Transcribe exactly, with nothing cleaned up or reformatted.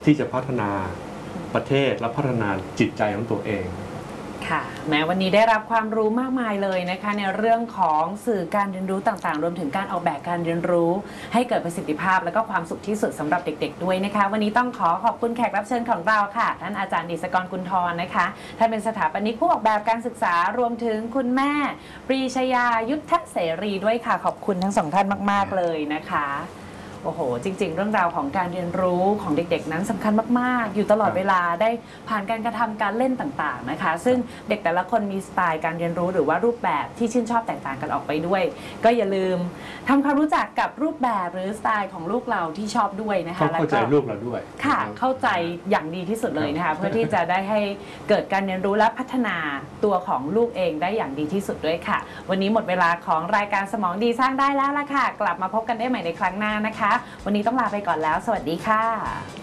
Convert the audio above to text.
ที่จะพัฒนาประเทศและพัฒนาจิตใจของตัวเองค่ะแม้วันนี้ได้รับความรู้มากมายเลยนะคะในเรื่องของสื่อการเรียนรู้ต่างๆรวมถึงการออกแบบการเรียนรู้ให้เกิดประสิทธิภาพและก็ความสุขที่สุดสำหรับเด็กๆด้วยนะคะวันนี้ต้องขอขอบคุณแขกรับเชิญของเราค่ะท่านอาจารย์ดิษกรกุลธรนะคะท่านเป็นสถาปนิกผู้ออกแบบการศึกษารวมถึงคุณแม่ปรีชยายุทธเสรีด้วยค่ะขอบคุณทั้งสองท่านมากๆเลยนะคะโอ้โหจริงๆเรื่องราวของการเรียนรู้ของเด็กๆนั้นสำคัญมากๆอยู่ตลอดเวลาได้ผ่านการกระทำการเล่นต่างๆนะคะซึ่งเด็กแต่ละคนมีสไตล์การเรียนรู้หรือว่ารูปแบบที่ชื่นชอบแตกต่างกันออกไปด้วยก็อย่าลืมทำความรู้จักกับรูปแบบหรือสไตล์ของลูกเราที่ชอบด้วยนะคะเข้าใจลูกเราด้วยค่ะเข้าใจอย่างดีที่สุดเลยนะคะเพื่อที่จะได้ให้เกิดการเรียนรู้และพัฒนาตัวของลูกเองได้อย่างดีที่สุดด้วยค่ะวันนี้หมดเวลาของรายการสมองดีสร้างได้แล้วล่ะค่ะกลับมาพบกันได้ใหม่ในครั้งหน้านะคะวันนี้ต้องลาไปก่อนแล้วสวัสดีค่ะ